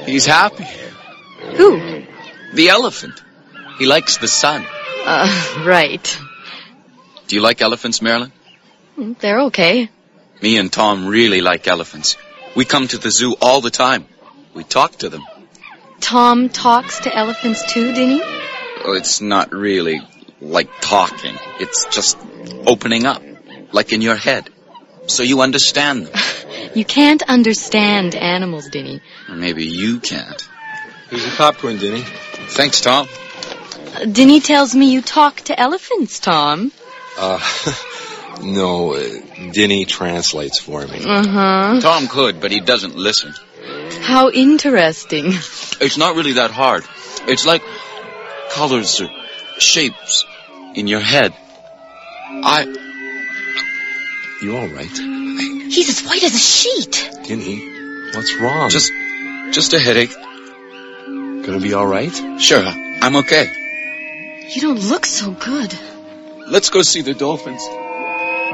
He's happy. Who? The elephant. He likes the sun. Right. Do you like elephants, Marilyn? They're okay. Me and Tom really like elephants. We come to the zoo all the time. We talk to them. Tom talks to elephants too, didn't he? Oh, it's not really like talking. It's just opening up, like in your head. So you understand them. You can't understand animals, Dinny. Or maybe you can't. Here's your popcorn, Dinny. Thanks, Tom. Dinny tells me you talk to elephants, Tom. No, Dinny translates for me. Uh-huh. Tom could, but he doesn't listen. How interesting. It's not really that hard. It's like colors or shapes in your head. You all right? He's as white as a sheet. Dinny, what's wrong? Just a headache. Gonna be all right? Sure, I'm okay. You don't look so good. Let's go see the dolphins.